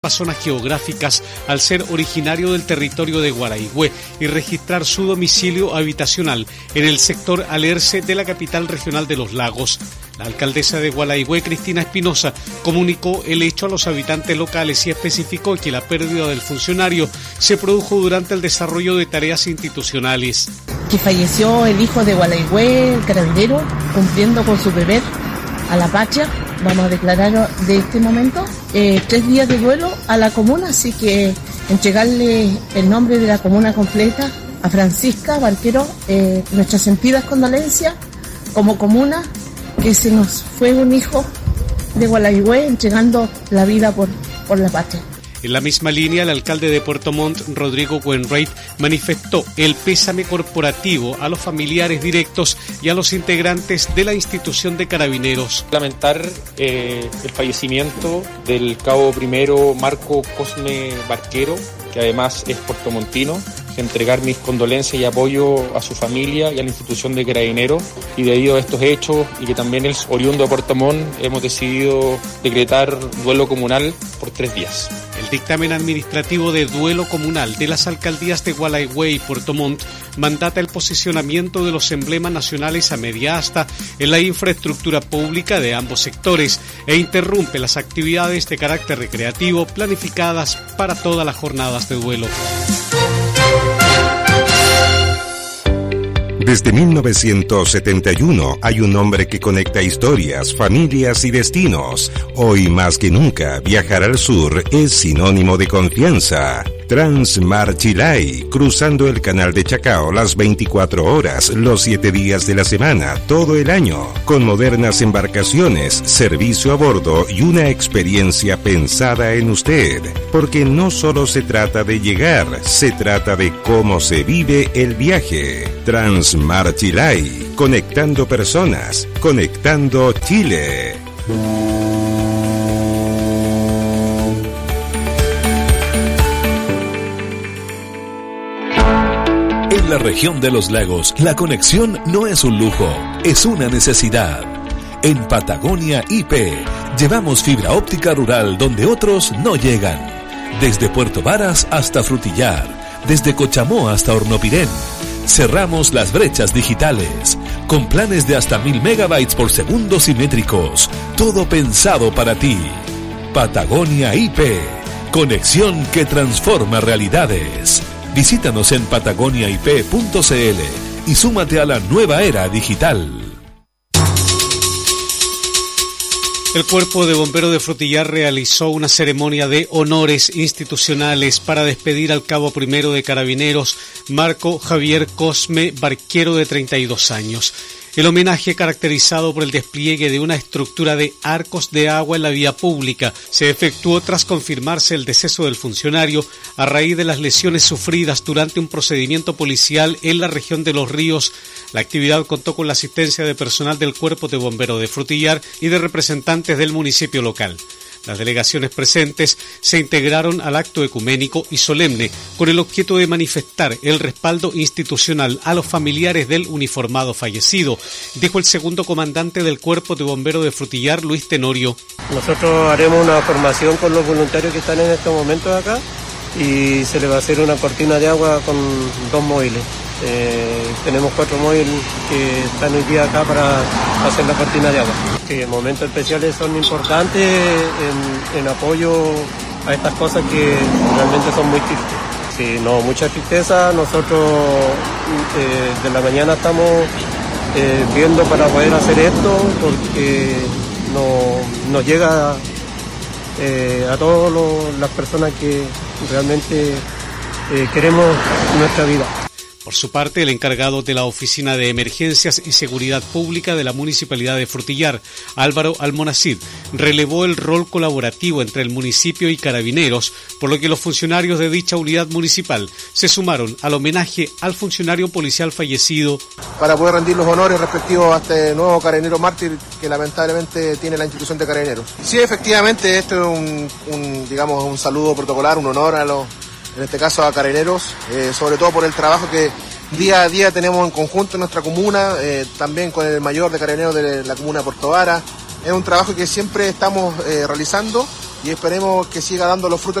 zonas geográficas al ser originario del territorio de Gualaigüe y registrar su domicilio habitacional en el sector Alerce de la capital regional de Los Lagos. La alcaldesa de Gualaigüe, Cristina Espinosa, comunicó el hecho a los habitantes locales y especificó que la pérdida del funcionario se produjo durante el desarrollo de tareas institucionales. Que falleció el hijo de Gualaigüe, el carabinero, cumpliendo con su deber a la patria. Vamos a declarar de este momento 3 días de duelo a la comuna, así que entregarle el nombre de la comuna completa a Francisca Barquero, nuestras sentidas condolencias como comuna, que se nos fue un hijo de Gualaigüe entregando la vida por la patria. En la misma línea, el alcalde de Puerto Montt, Rodrigo Wainwright, manifestó el pésame corporativo a los familiares directos y a los integrantes de la institución de Carabineros. Lamentar el fallecimiento del cabo primero Marco Cosme Barquero, que además es puertomontino. Entregar mis condolencias y apoyo a su familia y a la institución de Carabineros, y debido a estos hechos y que también es oriundo de Puerto Montt, hemos decidido decretar duelo comunal por 3 días. El dictamen administrativo de duelo comunal de las alcaldías de Gualaigüe y Puerto Montt mandata el posicionamiento de los emblemas nacionales a media asta en la infraestructura pública de ambos sectores e interrumpe las actividades de carácter recreativo planificadas para todas las jornadas de duelo. Desde 1971 hay un nombre que conecta historias, familias y destinos. Hoy más que nunca, viajar al sur es sinónimo de confianza. Transmar Chilay, cruzando el canal de Chacao las 24 horas, los 7 días de la semana, todo el año, con modernas embarcaciones, servicio a bordo y una experiencia pensada en usted. Porque no solo se trata de llegar, se trata de cómo se vive el viaje. Transmar Chilay, conectando personas, conectando Chile. En la región de los lagos, la conexión no es un lujo, es una necesidad. En Patagonia IP, llevamos fibra óptica rural donde otros no llegan. Desde Puerto Varas hasta Frutillar, desde Cochamó hasta Hornopirén. Cerramos las brechas digitales, con planes de hasta 1000 megabytes por segundo simétricos. Todo pensado para ti. Patagonia IP, conexión que transforma realidades. Visítanos en patagoniaip.cl y súmate a la nueva era digital. El Cuerpo de Bomberos de Frutillar realizó una ceremonia de honores institucionales para despedir al cabo primero de Carabineros, Marco Javier Cosme Barquero, de 32 años. El homenaje, caracterizado por el despliegue de una estructura de arcos de agua en la vía pública, se efectuó tras confirmarse el deceso del funcionario a raíz de las lesiones sufridas durante un procedimiento policial en la región de Los Ríos. La actividad contó con la asistencia de personal del Cuerpo de Bomberos de Frutillar y de representantes del municipio local. Las delegaciones presentes se integraron al acto ecuménico y solemne con el objeto de manifestar el respaldo institucional a los familiares del uniformado fallecido, dijo el segundo comandante del Cuerpo de Bomberos de Frutillar, Luis Tenorio. Nosotros haremos una formación con los voluntarios que están en estos momentos acá y se le va a hacer una cortina de agua con 2 móviles. Tenemos 4 móviles que están hoy día acá para hacer la cortina de agua. Sí, momentos especiales son importantes en apoyo a estas cosas que realmente son muy tristes. Sí, no, mucha tristeza. Nosotros de la mañana estamos viendo para poder hacer esto porque nos llega a todas las personas que realmente queremos nuestra vida. Por su parte, el encargado de la Oficina de Emergencias y Seguridad Pública de la Municipalidad de Frutillar, Álvaro Almonacid, relevó el rol colaborativo entre el municipio y Carabineros, por lo que los funcionarios de dicha unidad municipal se sumaron al homenaje al funcionario policial fallecido. Para poder rendir los honores respectivos a este nuevo carabinero mártir que lamentablemente tiene la institución de Carabineros. Sí, efectivamente, esto es un saludo protocolar, un honor a los, en este caso a Carabineros, sobre todo por el trabajo que día a día tenemos en conjunto en nuestra comuna, también con el mayor de Carabineros de la comuna de Puerto Varas. Es un trabajo que siempre estamos realizando y esperemos que siga dando los frutos